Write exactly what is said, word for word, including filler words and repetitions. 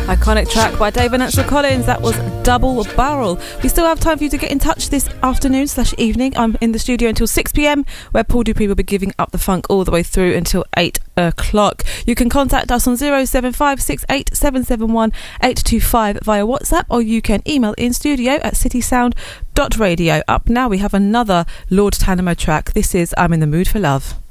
Iconic track by Dave and Ansel Collins. That was Double Barrel. We still have time for you to get in touch this afternoon slash evening. I'm in the studio until six p.m, where Paul Dupree will be giving up the funk all the way through until eight o'clock. You can contact us on zero seven five six eight seven seven one eight two five via WhatsApp, or you can email in studio at citysound dot radio. Up now we have another Lord Tanamo track. This is I'm in the Mood for Love.